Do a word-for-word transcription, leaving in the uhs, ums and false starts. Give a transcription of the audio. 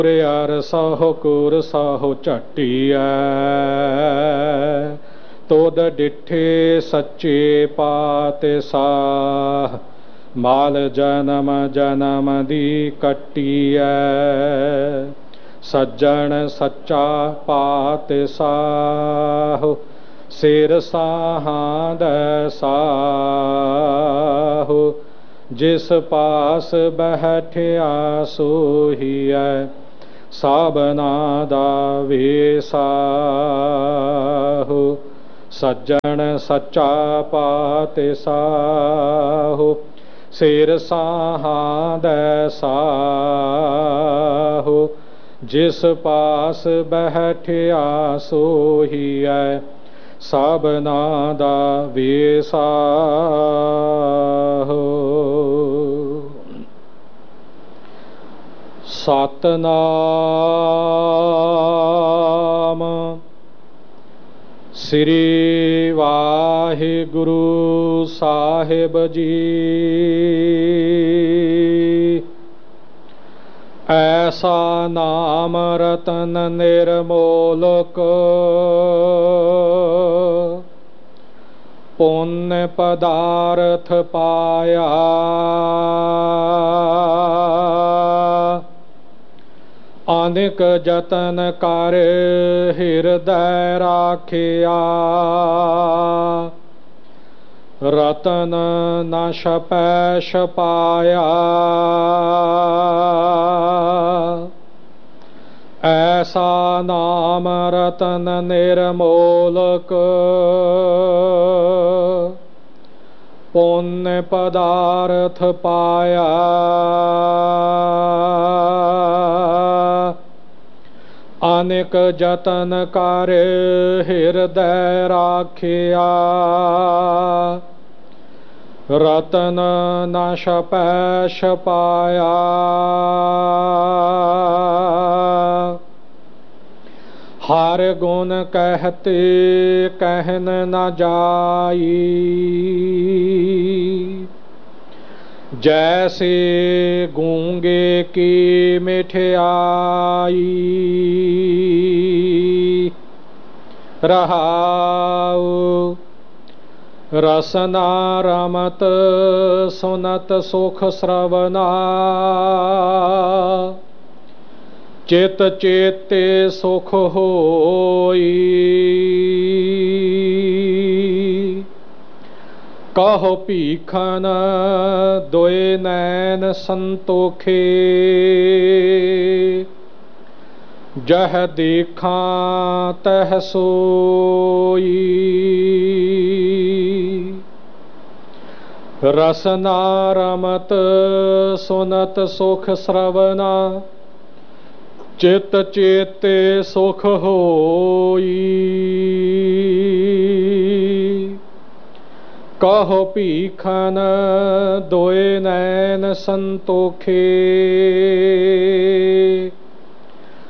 ਯਾਰ ਸਾਹੋ ਕੂਰ ਸਾਹੋ ਝਾਟੀਐ, ਤੋਦ ਡਿਠੇ ਸੱਚੇ ਪਾਤਿਸਾਹ, ਮਾਲ ਜਨਮ ਜਨਮ ਦੀ ਕੱਟੀਐ। ਸੱਜਣ ਸੱਚਾ ਪਾਤਿਸਾਹ, ਸਿਰ ਸਾਹਾਂ ਦੈ ਸਾਹੁ, ਜਿਸ ਪਾਸ ਬੈਠਿਆ ਸੋਹੀਐ, ਸਾਬਨਾ ਦਾ ਵੇਸਾਹੁ। ਸੱਜਣ ਸੱਚਾ ਪਾਤਿਸਾਹੁ, ਸਿਰ ਸਾਹਾਂ ਦੈ ਸਾਹੁ, ਜਿਸ ਪਾਸ ਬੈਠਿਆ ਸੋਹੀਐ, ਸਾਬਨਾ ਦਾ ਵੇਸਾਹੁ। ਸਤਨਾਮ ਸ੍ਰੀ ਵਾਹਿਗੁਰੂ ਸਾਹਿਬ ਜੀ। ਐਸਾ ਨਾਮ ਰਤਨ ਨਿਰਮੋਲਕ, ਪੁੰਨ ਪਦਾਰਥ ਪਾਇਆ। ਅਨੇਕ ਜਤਨ ਕਰ ਹਿਰਦੈ ਰਾਖਿਆ, ਰਤਨ ਨ ਛਪੈ ਛਪਾਇਆ। ਐਸਾ ਨਾਮ ਰਤਨ ਨਿਰਮੋਲਕ, ਪੁੰਨ ਪਦਾਰਥ ਪਾਇਆ। ਅਨੇਕ ਜਤਨ ਕਰ ਹਿਰਦੈ ਰਾਖਿਆ, ਰਤਨ ਨ ਛਪੈ ਛਪਾਇਆ। ਹਰ ਗੁਣ ਕਹਿਤੇ ਕਹਿਨ ਨ ਜਾਈ, ਜੈਸੇ ਗੂੰਗੇ ਕੀ ਮਿਠਿਆਈ। ਰਹਾਉ ਰਸਨਾ ਰਮਤ ਸੁਨਤ ਸੁਖ ਸ੍ਰਵਨਾ, ਚਿਤ ਚੇਤੇ ਸੁਖ ਹੋਈ। ਕਹੋ ਭੀਖਨ ਦੋਇ ਨੈਣ ਸੰਤੋਖੇ, ਜਹ ਦੇਖਾਂ ਤਹ ਸੋਈ। ਰਸਨਾ ਰਮਤ ਸੁਨਤ ਸੁਖ ਸ੍ਰਵਨਾ, ਚਿਤ ਚੇਤੇ ਸੁਖ ਹੋਈ। ਕਹੋ ਭੀਖਨ ਦੋਇ ਨੈਣ ਸੰਤੋਖੇ,